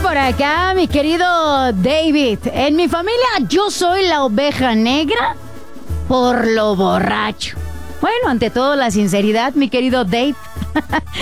por acá, mi querido David. En mi familia yo soy la oveja negra por lo borracho. Bueno, ante todo la sinceridad, mi querido Dave.